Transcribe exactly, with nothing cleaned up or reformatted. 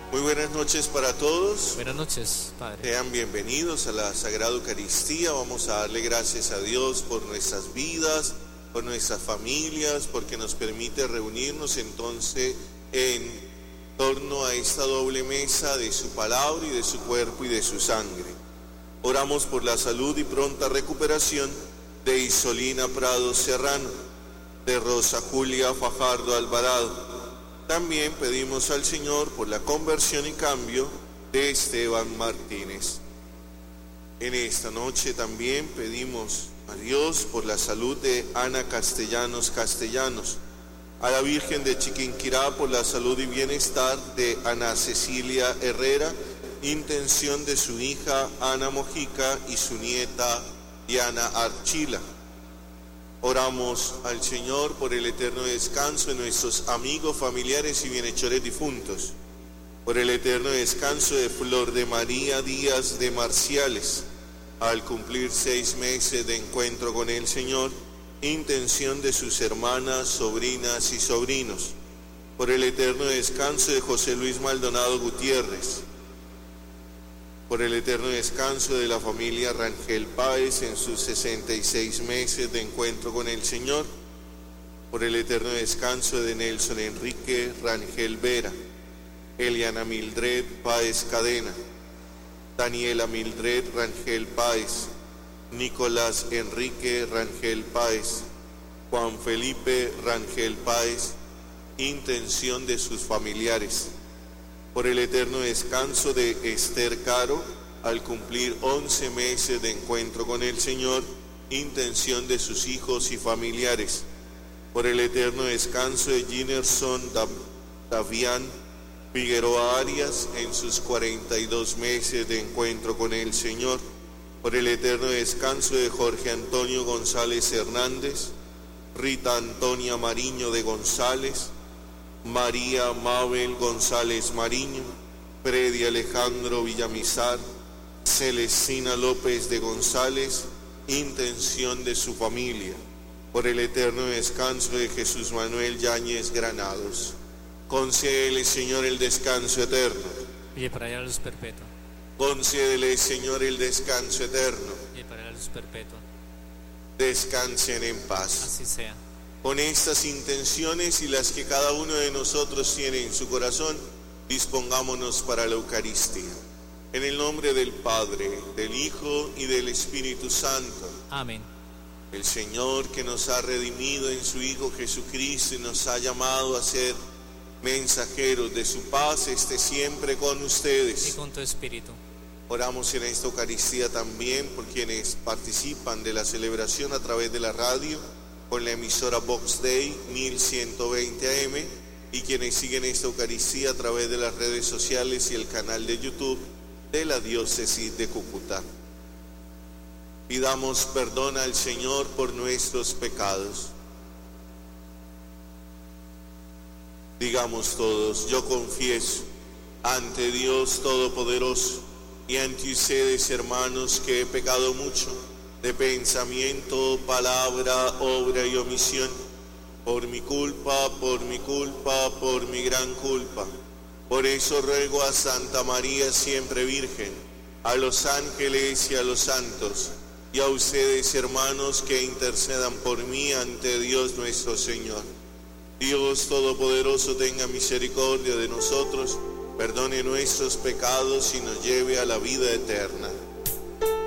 Muy buenas noches para todos. Buenas noches, Padre. Sean bienvenidos a la Sagrada Eucaristía. Vamos a darle gracias a Dios por nuestras vidas, por nuestras familias, porque nos permite reunirnos entonces en torno a esta doble mesa de su palabra y de su cuerpo y de su sangre. Oramos por la salud y pronta recuperación de Isolina Prado Serrano, de Rosa Julia Fajardo Alvarado. También pedimos al Señor por la conversión y cambio de Esteban Martínez. En esta noche también pedimos a Dios por la salud de Ana Castellanos Castellanos, a la Virgen de Chiquinquirá por la salud y bienestar de Ana Cecilia Herrera, intención de su hija Ana Mojica y su nieta Diana Archila. Oramos al Señor por el eterno descanso de nuestros amigos, familiares y bienhechores difuntos, por el eterno descanso de Flor de María Díaz de Marciales, al cumplir seis meses de encuentro con el Señor, intención de sus hermanas, sobrinas y sobrinos, por el eterno descanso de José Luis Maldonado Gutiérrez, por el eterno descanso de la familia Rangel Páez en sus sesenta y seis meses de encuentro con el Señor, por el eterno descanso de Nelson Enrique Rangel Vera, Eliana Mildred Páez Cadena, Daniela Mildred Rangel Páez, Nicolás Enrique Rangel Páez, Juan Felipe Rangel Páez, intención de sus familiares, por el eterno descanso de Esther Caro, al cumplir once meses de encuentro con el Señor, intención de sus hijos y familiares, por el eterno descanso de Ginerson Davián Figueroa Arias en sus cuarenta y dos meses de encuentro con el Señor, por el eterno descanso de Jorge Antonio González Hernández, Rita Antonia Mariño de González, María Mabel González Mariño, Freddy Alejandro Villamizar, Celestina López de González, intención de su familia, por el eterno descanso de Jesús Manuel Yáñez Granados. Concédele, Señor, el descanso eterno. Y para allá la luz perpetua. Concédele, Señor, el descanso eterno. Y para la luz perpetua. Descansen en paz. Así sea. Con estas intenciones y las que cada uno de nosotros tiene en su corazón, dispongámonos para la Eucaristía. En el nombre del Padre, del Hijo y del Espíritu Santo. Amén. El Señor, que nos ha redimido en su Hijo Jesucristo y nos ha llamado a ser mensajeros de su paz, esté siempre con ustedes. Y con tu espíritu. Oramos en esta Eucaristía también por quienes participan de la celebración a través de la radio, con la emisora Vox Day mil ciento veinte A M, y quienes siguen esta Eucaristía a través de las redes sociales y el canal de YouTube de la Diócesis de Cúcuta. Pidamos perdón al Señor por nuestros pecados. Digamos todos: yo confieso ante Dios Todopoderoso y ante ustedes, hermanos, que he pecado mucho de pensamiento, palabra, obra y omisión, por mi culpa, por mi culpa, por mi gran culpa. Por eso ruego a Santa María siempre Virgen, a los ángeles y a los santos, y a ustedes, hermanos, que intercedan por mí ante Dios nuestro Señor. Dios Todopoderoso tenga misericordia de nosotros, perdone nuestros pecados y nos lleve a la vida eterna.